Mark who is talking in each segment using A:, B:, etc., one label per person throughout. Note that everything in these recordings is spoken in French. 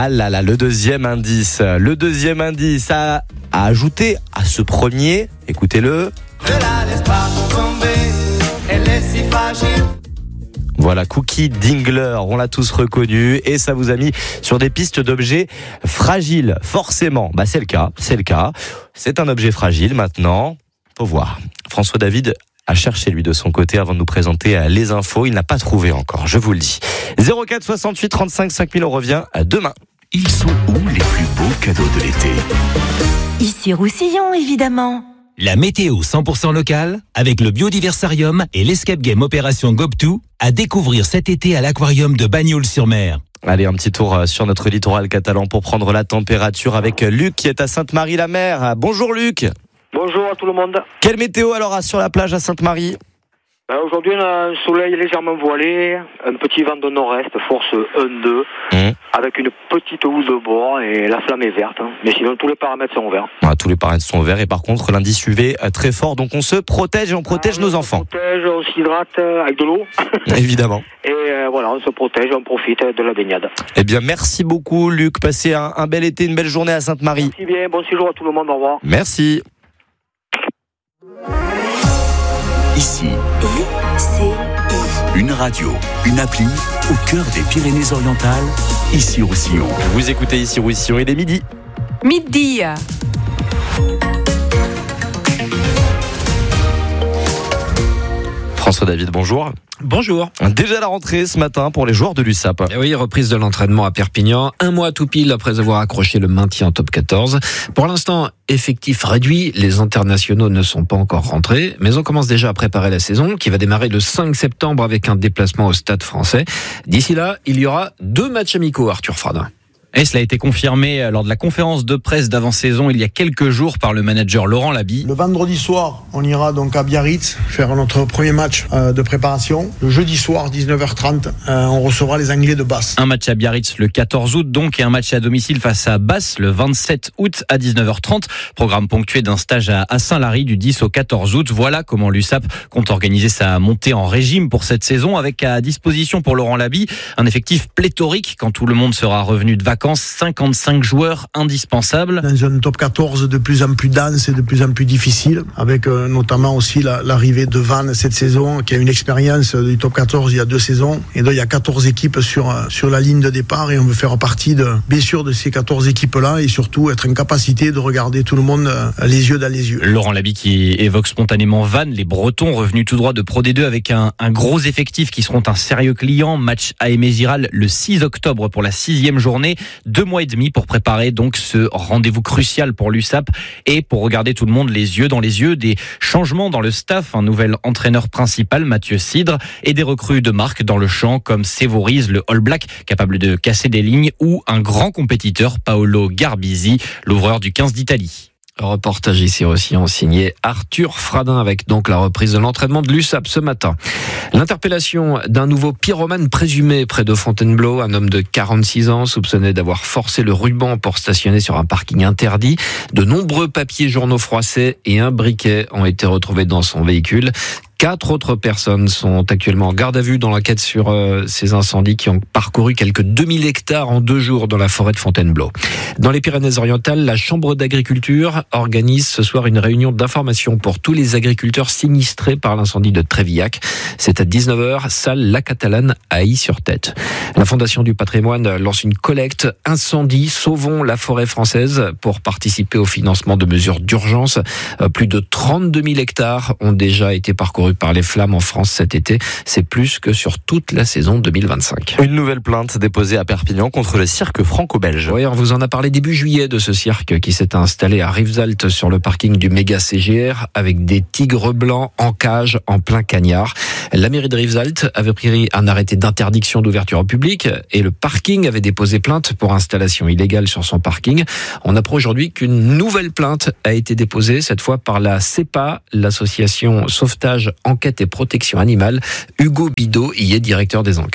A: Ah là là, le deuxième indice à ajouter à ce premier, écoutez-le.
B: Ne la laisse pas tomber, elle est si fragile.
A: Voilà, Cookie Dingler, on l'a tous reconnu et ça vous a mis sur des pistes d'objets fragiles, forcément. C'est le cas. C'est un objet fragile maintenant. Faut voir. François David a cherché lui de son côté avant de nous présenter les infos. Il n'a pas trouvé encore, je vous le dis. 04 68 35 5000, on revient demain.
C: Ils sont où les plus beaux cadeaux de l'été ?
D: Ici Roussillon, évidemment.
E: La météo 100% locale, avec le Biodiversarium et l'Escape Game Opération Gob2, à découvrir cet été à l'Aquarium de Bagnols-sur-Mer.
A: Allez, un petit tour sur notre littoral catalan pour prendre la température avec Luc qui est à Sainte-Marie-la-Mer. Bonjour Luc.
F: Bonjour à tout le monde.
A: Quelle météo alors sur la plage à Sainte-Marie ?
F: Aujourd'hui, on a un soleil légèrement voilé, un petit vent de nord-est, force 1-2, avec une petite houle de bord et la flamme est verte. Mais sinon, tous les paramètres sont verts.
A: Tous les paramètres sont verts et par contre, l'indice UV très fort. Donc on se protège et on protège nos enfants.
F: On se protège, on s'hydrate avec de l'eau.
A: Évidemment.
F: Et voilà, on se protège, on profite de la baignade.
A: Eh bien, merci beaucoup Luc. Passez un bel été, une belle journée à Sainte-Marie.
F: Merci bien, bon séjour à tout le monde, au revoir.
A: Merci.
C: Ici, une radio, une appli au cœur des Pyrénées-Orientales, ici Roussillon.
A: Vous écoutez ici Roussillon, il est midi.
D: Midi.
A: François David, bonjour.
G: Bonjour.
A: Déjà la rentrée ce matin pour les joueurs de l'USAP.
G: Et oui, reprise de l'entraînement à Perpignan, un mois tout pile après avoir accroché le maintien en top 14. Pour l'instant, effectif réduit, les internationaux ne sont pas encore rentrés, mais on commence déjà à préparer la saison qui va démarrer le 5 septembre avec un déplacement au Stade Français. D'ici là, il y aura 2 matchs amicaux, Arthur Fradin.
E: Et cela a été confirmé lors de la conférence de presse d'avant-saison il y a quelques jours par le manager Laurent Laby.
H: Le vendredi soir, on ira donc à Biarritz faire notre premier match de préparation. Le jeudi soir, 19h30, on recevra les Anglais de Basse.
E: Un match à Biarritz le 14 août donc et un match à domicile face à Basse le 27 août à 19h30. Programme ponctué d'un stage à Saint-Lary du 10 au 14 août. Voilà comment l'USAP compte organiser sa montée en régime pour cette saison avec à disposition pour Laurent Laby un effectif pléthorique quand tout le monde sera revenu de vacances. 55 joueurs indispensables.
H: Dans un top 14 de plus en plus dense et de plus en plus difficile, avec notamment aussi l'arrivée de Van cette saison, qui a une expérience du top 14 il y a 2 saisons. Et donc il y a 14 équipes sur la ligne de départ et on veut faire partie bien sûr de ces 14 équipes-là et surtout être en capacité de regarder tout le monde les yeux dans les yeux.
E: Laurent Laby qui évoque spontanément Van, les Bretons revenus tout droit de Pro D2 avec un gros effectif qui seront un sérieux client. Match à Aimé-Giral le 6 octobre pour la 6e journée. 2 mois et demi pour préparer donc ce rendez-vous crucial pour l'USAP et pour regarder tout le monde les yeux dans les yeux. Des changements dans le staff, un nouvel entraîneur principal, Mathieu Cidre, et des recrues de marque dans le champ comme Sévoriz, le All Black, capable de casser des lignes, ou un grand compétiteur, Paolo Garbisi, l'ouvreur du 15 d'Italie.
G: Reportage ici aussi signé Arthur Fradin avec donc la reprise de l'entraînement de l'USAP ce matin. L'interpellation d'un nouveau pyromane présumé près de Fontainebleau, un homme de 46 ans soupçonné d'avoir forcé le ruban pour stationner sur un parking interdit. De nombreux papiers journaux froissés et un briquet ont été retrouvés dans son véhicule. 4 autres personnes sont actuellement en garde à vue dans l'enquête sur ces incendies qui ont parcouru quelques 2000 hectares en 2 jours dans la forêt de Fontainebleau. Dans les Pyrénées-Orientales, la Chambre d'agriculture organise ce soir une réunion d'information pour tous les agriculteurs sinistrés par l'incendie de Trévillac. C'est à 19h, salle La Catalane à Ailly-sur-Tête. La Fondation du patrimoine lance une collecte Incendie, sauvons la forêt française pour participer au financement de mesures d'urgence. Plus de 32 000 hectares ont déjà été parcourus par les flammes en France cet été. C'est plus que sur toute la saison 2025.
A: Une nouvelle plainte déposée à Perpignan contre le cirque franco-belge.
G: Oui, on vous en a parlé début juillet de ce cirque qui s'est installé à Rivesaltes sur le parking du méga CGR avec des tigres blancs en cage en plein cagnard. La mairie de Rivesaltes avait pris un arrêté d'interdiction d'ouverture au public et le parking avait déposé plainte pour installation illégale sur son parking. On apprend aujourd'hui qu'une nouvelle plainte a été déposée, cette fois par la CEPA, l'association Sauvetage, Enquête et Protection Animale. Hugo Bidot y est directeur des enquêtes.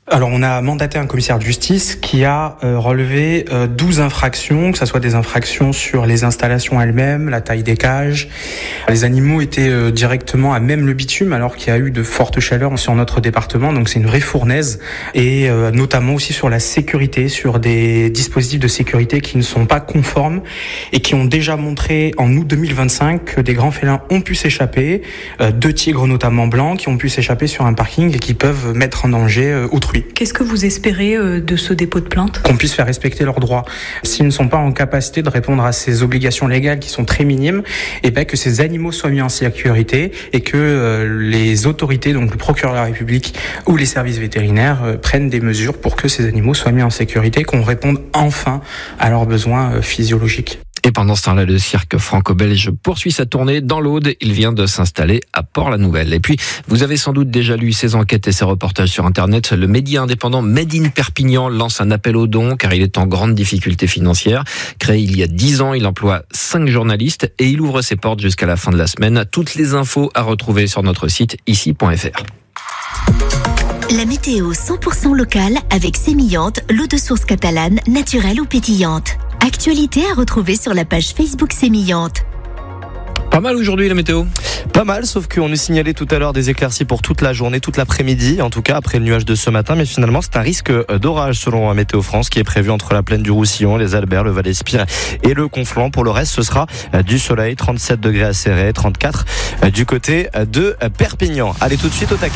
I: Alors, on a mandaté un commissaire de justice qui a relevé 12 infractions, que ce soit des infractions sur les installations elles-mêmes, la taille des cages. Les animaux étaient directement à même le bitume, alors qu'il y a eu de fortes chaleurs sur notre département, donc c'est une vraie fournaise. Et notamment aussi sur la sécurité, sur des dispositifs de sécurité qui ne sont pas conformes et qui ont déjà montré en août 2025 que des grands félins ont pu s'échapper, 2 tigres notamment blancs qui ont pu s'échapper sur un parking et qui peuvent mettre en danger autrui.
J: Qu'est-ce que vous espérez de ce dépôt de plainte ?
I: Qu'on puisse faire respecter leurs droits. S'ils ne sont pas en capacité de répondre à ces obligations légales qui sont très minimes, et ben que ces animaux soient mis en sécurité et que les autorités, donc le procureur de la République ou les services vétérinaires, prennent des mesures pour que ces animaux soient mis en sécurité, qu'on réponde enfin à leurs besoins physiologiques.
G: Et pendant ce temps-là, le cirque franco-belge poursuit sa tournée dans l'Aude. Il vient de s'installer à Port-la-Nouvelle. Et puis, vous avez sans doute déjà lu ses enquêtes et ses reportages sur Internet. Le média indépendant Made in Perpignan lance un appel aux dons car il est en grande difficulté financière. Créé il y a 10 ans, il emploie 5 journalistes et il ouvre ses portes jusqu'à la fin de la semaine. Toutes les infos à retrouver sur notre site ici.fr.
D: La météo 100% locale avec Sémillante, l'eau de source catalane, naturelle ou pétillante. Actualité à retrouver sur la page Facebook Sémillante.
G: Pas mal aujourd'hui la météo.
A: Pas mal, sauf qu'on nous signalait tout à l'heure des éclaircies pour toute la journée, toute l'après-midi, en tout cas après le nuage de ce matin, mais finalement c'est un risque d'orage selon Météo France qui est prévu entre la plaine du Roussillon, les Alberts, le Val-d'Espire et le Conflent. Pour le reste, ce sera du soleil, 37 degrés à Céret, 34 du côté de Perpignan. Allez tout de suite au taquet.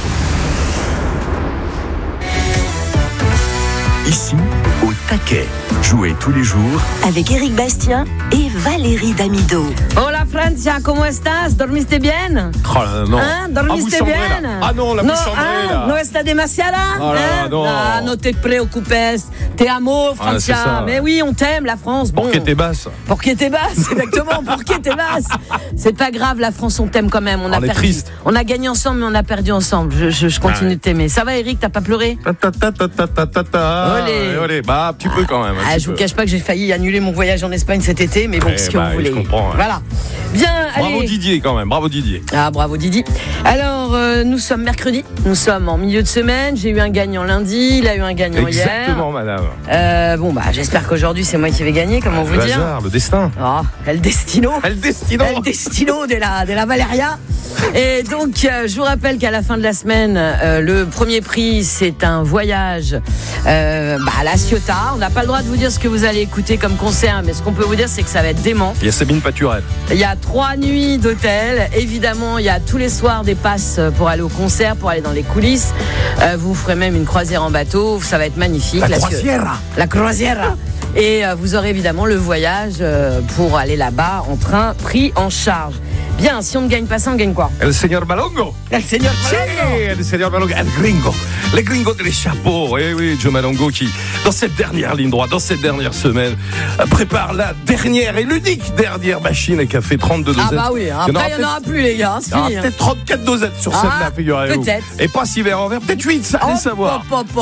C: Ici, au taquet. Jouez tous les jours
D: Avec Éric Bastien et Valérie Damido.
K: Hola Francia, ¿cómo estás? ¿Dormiste bien?
L: Oh non.
K: ¿Ah? ¿Dormiste bien?
L: Ah non, la bouche chambrée là.
K: ¿No está demasiada?
L: Oh là, non.
K: Ah, no te preocupes. Te amo, Francia.
L: Ah,
K: mais oui, on t'aime, la France. Bon.
L: Pour qui t'es basse.
K: Pour qui t'es basse, exactement. Pour qui t'es basse. C'est pas grave, la France, on t'aime quand même. On a perdu. Triste. On a gagné ensemble, mais on a perdu ensemble. Je continue de t'aimer. Ça va, Eric? T'as pas pleuré?
L: Olé. Bah, un petit peu quand même.
K: Je vous cache pas que j'ai failli annuler mon voyage en Espagne cet été, mais bon, ce que vous voulez.
L: Je comprends.
K: Voilà. Bien,
L: bravo
K: allez.
L: Didier quand même, bravo Didier.
K: Ah, bravo Didier. Alors, nous sommes mercredi, nous sommes en milieu de semaine. J'ai eu un gagnant lundi, il a eu un gagnant hier.
L: Exactement, madame.
K: Bon, j'espère qu'aujourd'hui c'est moi qui vais gagner. Comment vous dire?
L: Hasard, le destin.
K: Oh, El Destino.
L: El Destino.
K: El Destino de la Valeria. Et donc, je vous rappelle qu'à la fin de la semaine, le premier prix, c'est un voyage à La Ciotat. On n'a pas le droit de vous dire ce que vous allez écouter comme concert, mais ce qu'on peut vous dire, c'est que ça va être dément.
L: Il y a Sabine Paturel.
K: Il y a 3 nuits d'hôtel. Évidemment, il y a tous les soirs des passes pour aller au concert, pour aller dans les coulisses. Vous ferez même une croisière en bateau. Ça va être magnifique. La croisière. Et vous aurez évidemment le voyage pour aller là-bas en train, pris en charge. Bien, si on ne gagne pas ça, on gagne quoi?
L: El señor Malongo.
K: El señor Malongo.
L: El señor Malongo. El gringo. Les gringos des chapeaux. Eh oui, Joe Malongo qui, dans cette dernière ligne droite, dans cette dernière semaine, prépare la dernière et l'unique dernière machine et qui a fait 32 dosettes.
K: Ah bah oui, après il n'y en aura plus les gars.
L: Il y aura peut-être 34 dosettes sur celle-là, figurez-vous.
K: Peut-être.
L: Et pas 6 verres en verre, peut-être 8, ça allez savoir.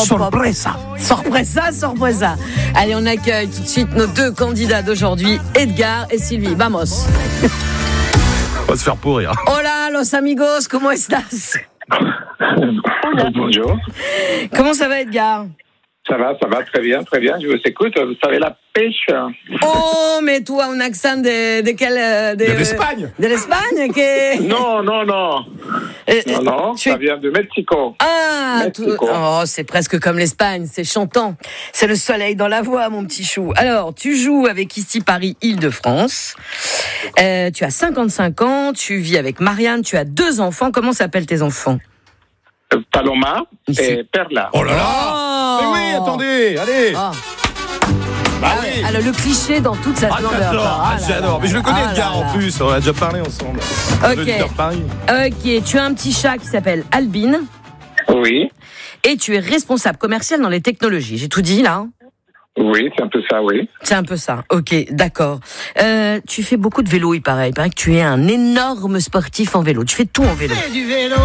K: Sorpresa. Allez, on accueille tout de suite nos 2 candidats d'aujourd'hui, Edgar et Sylvie. Vamos.
L: On va se faire pourrir.
K: Hola, los amigos, ¿cómo estás?
M: Bonjour.
K: Comment ça va, Edgar?
M: Ça va très bien. Je vous écoute. Vous savez la pêche.
K: Oh, mais toi, un accent de quel...
L: De l'Espagne.
K: De l'Espagne que...
M: Non. Non, ça vient de Mexico.
K: Ah, c'est presque comme l'Espagne, c'est chantant. C'est le soleil dans la voix, mon petit chou. Alors, tu joues avec ici Paris Île-de-France. Tu as 55 ans, tu vis avec Marianne, tu as 2 enfants. Comment s'appellent tes enfants?
M: Paloma et Perla.
L: Oh là là. Mais oui, attendez, allez. Oui.
K: Alors, le cliché dans toute sa splendeur.
L: J'adore. Mais je le connais, Edgar, en plus. On a déjà parlé ensemble.
K: Ok, tu as un petit chat qui s'appelle Albine.
M: Oui.
K: Et tu es responsable commercial dans les technologies. J'ai tout dit, là?
M: Oui, c'est un peu ça, oui.
K: C'est un peu ça, ok, d'accord. Tu fais beaucoup de vélo, il paraît. Il paraît que tu es un énorme sportif en vélo. Tu fais tout en vélo.
M: Du vélo.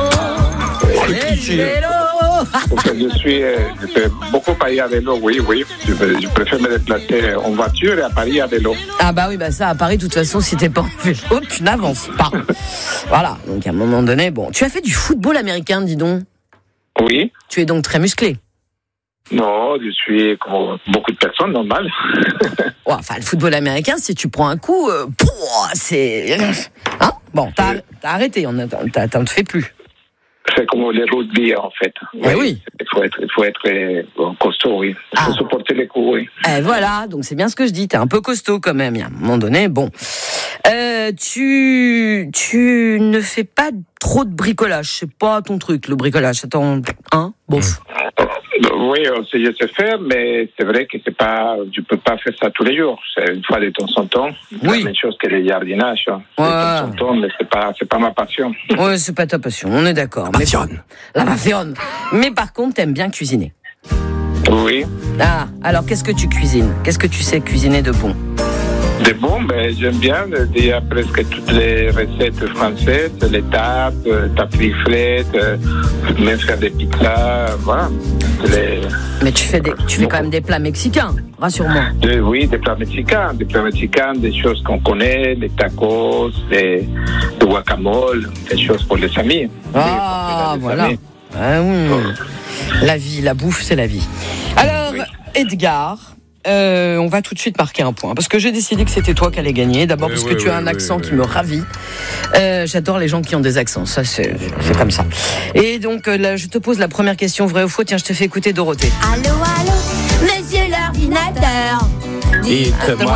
M: Je fais beaucoup Paris à vélo, oui. Je préfère me déplacer en voiture et à Paris à vélo.
K: Ah bah oui, ça, à Paris, de toute façon, si t'es pas en vélo, tu n'avances pas. Voilà, donc à un moment donné, bon. Tu as fait du football américain, dis donc.
M: Oui.
K: Tu es donc très musclé.
M: Non, je suis comme beaucoup de personnes normales.
K: Ouais, enfin, le football américain, si tu prends un coup, c'est... Hein, bon, t'as arrêté, t'en te fais plus.
M: C'est comme le rugby, en fait.
K: Oui.
M: Il faut être costaud, oui. Il faut supporter les coups, oui.
K: Voilà, donc c'est bien ce que je dis. T'es un peu costaud quand même. À un moment donné, bon. Tu ne fais pas trop de bricolage. C'est pas ton truc, le bricolage. Attends, bof.
M: Oui, je sais faire, mais c'est vrai que tu peux pas faire ça tous les jours. C'est une fois de temps en temps.
K: Oui.
M: La même chose que le jardinage. De temps en temps, mais c'est pas ma passion.
K: Ouais, c'est pas ta passion. On est d'accord. La passion. Mais par contre, t'aimes bien cuisiner.
M: Oui.
K: Ah, alors qu'est-ce que tu cuisines? Qu'est-ce que tu sais cuisiner de bon?
M: De bon, ben, j'aime bien déjà presque toutes les recettes françaises, les tartes, tartiflettes, même faire des pizzas, voilà.
K: Mais tu fais quand même des plats mexicains, rassure-moi.
M: Oui, des plats mexicains, des choses qu'on connaît, les tacos, le guacamole, des choses pour les amis.
K: Ah, voilà. Ah, oui. La vie, la bouffe, c'est la vie. Alors, Edgar... on va tout de suite marquer un point parce que j'ai décidé que c'était toi qui allais gagner. D'abord parce que tu as un accent qui me ravit. J'adore les gens qui ont des accents, ça c'est comme ça. Et donc là, je te pose la première question, vrai ou faux. Tiens, je te fais écouter Dorothée.
N: Allô, monsieur l'ordinateur.
K: Dites-moi.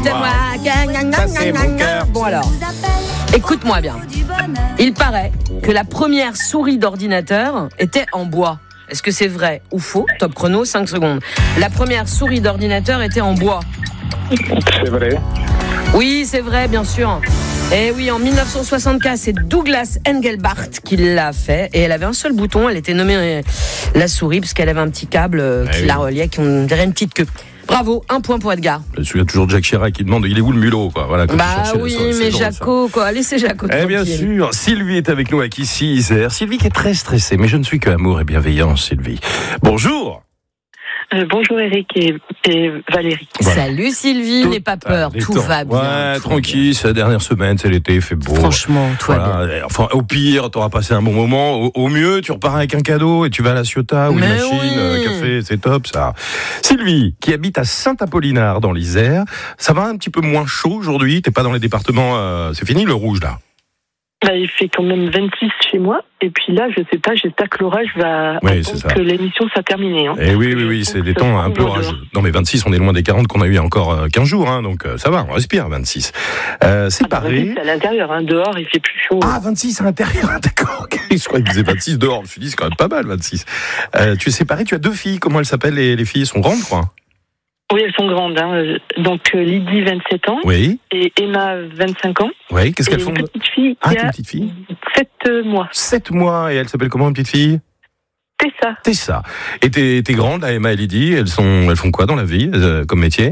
K: Bon alors, écoute-moi bien. Il paraît que la première souris d'ordinateur était en bois. Est-ce que c'est vrai ou faux? Top chrono, 5 secondes. La première souris d'ordinateur était en bois.
M: C'est vrai.
K: Oui, c'est vrai, bien sûr. Et oui, en 1964, c'est Douglas Engelbart qui l'a fait. Et elle avait un seul bouton, elle était nommée la souris, parce qu'elle avait un petit câble qui la reliait, qui on dirait une petite queue. Bravo, un point pour Edgar.
L: Je me souviens toujours de Jacques Chirac qui demande il est où le mulot, quoi. Voilà,
K: oui, mais Jaco, quoi. Laissez Jaco tranquille.
L: Bien sûr, Sylvie est avec nous à Kissy, Isère. Sylvie qui est très stressée, mais je ne suis que amour et bienveillance, Sylvie. Bonjour.
O: Bonjour Eric et Valérie.
K: Voilà. Salut Sylvie, n'aie pas peur, tout va bien.
L: Ouais, tranquille, c'est la dernière semaine, c'est l'été, il fait beau.
K: Franchement, tout va bien.
L: Enfin, au pire, t'auras passé un bon moment. Au mieux, tu repars avec un cadeau et tu vas à la Ciotat ou une machine, café, c'est top ça. Sylvie, qui habite à Saint-Apollinard dans l'Isère, ça va un petit peu moins chaud aujourd'hui, t'es pas dans les départements, c'est fini le rouge là?
O: Il fait quand même 26 chez moi. Et puis là, je sais pas, j'espère que l'orage va attendre que l'émission soit terminée.
L: Et oui, c'est des temps un peu orageux. Non mais 26, on est loin des 40 qu'on a eu il y a encore 15 jours. Donc ça va, on respire 26. C'est pareil.
O: 26 à l'intérieur, dehors il fait plus chaud.
L: Ah, 26 à l'intérieur, d'accord. Okay. Je crois qu'il faisait 26 dehors. Je me suis dit, c'est quand même pas mal 26. Tu es séparé, tu as 2 filles. Comment elles s'appellent les filles? Elles sont grandes, quoi?
O: Oui, elles sont grandes. Donc Lydie, 27 ans.
L: Oui.
O: Et Emma, 25 ans.
L: Oui, qu'est-ce qu'elles font?
O: Une petite fille qui a 7 mois.
L: 7 mois, et elle s'appelle comment, une petite fille? Tessa. Et t'es grande, là, Emma et Lydie, elles font quoi dans la vie, comme métier?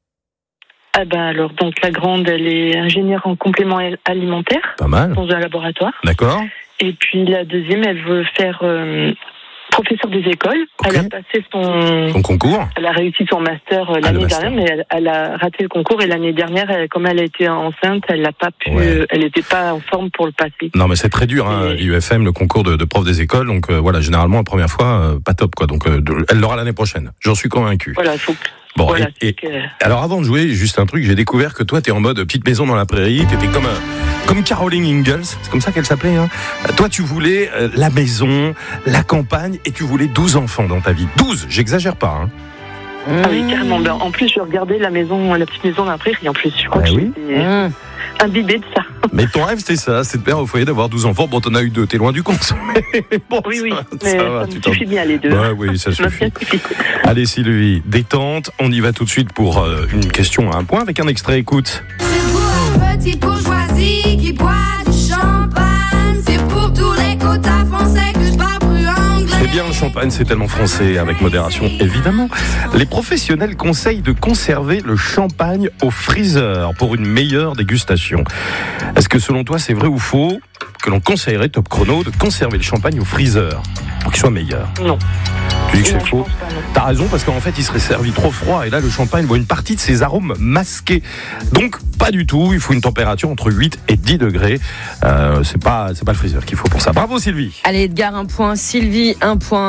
O: Alors, donc la grande, elle est ingénieure en complément alimentaire.
L: Pas mal.
O: Dans un laboratoire.
L: D'accord.
O: Et puis la deuxième, elle veut faire... professeur des écoles. Okay. Elle a passé son
L: concours.
O: Elle a réussi son master l'année dernière, mais elle a raté le concours. Et l'année dernière, comme elle était enceinte, elle n'a pas pu. Elle n'était pas en forme pour le passer.
L: Non, mais c'est très dur, l'IUFM, le concours de prof des écoles. Donc voilà, généralement la première fois, pas top, quoi. Donc elle l'aura l'année prochaine. J'en suis convaincu.
O: Voilà, faut.
L: Bon,
O: voilà,
L: alors avant de jouer, juste un truc, j'ai découvert que toi, t'es en mode petite maison dans la prairie. T'étais comme Caroline Ingalls, c'est comme ça qu'elle s'appelait. Toi, tu voulais la maison, la campagne, et tu voulais 12 enfants dans ta vie. 12, j'exagère pas.
O: Ah oui, carrément. En plus, je regardais la petite maison dans la prairie. En plus, je crois que j'étais imbibée de ça.
L: Mais ton rêve, c'était ça, c'est de faire au foyer, d'avoir 12 enfants. Bon, t'en as eu 2, t'es loin du compte. Mais bon,
O: oui, mais ça me suffit bien les 2.
L: Oui, ça suffit. Allez, Sylvie, détente. On y va tout de suite pour une question à un point avec un extrait. Écoute.
N: C'est pour un petit bourgeoisie qui boit du champagne. C'est pour tous les quotas français que je parle plus anglais.
L: C'est bien, le champagne, c'est tellement français, avec modération, évidemment. Les professionnels conseillent de conserver le champagne au freezer pour une meilleure dégustation. Est-ce que selon toi, c'est vrai ou faux que l'on conseillerait, top chrono, de conserver le champagne au freezer pour qu'il soit meilleur?
O: Non.
L: Tu dis que c'est faux? T'as raison, parce qu'en fait, il serait servi trop froid, et là, le champagne voit une partie de ses arômes masqués. Donc, pas du tout, il faut une température entre 8 et 10 degrés. C'est pas le freezer qu'il faut pour ça. Bravo, Sylvie.
K: Allez, Edgar, un point. Sylvie, un point.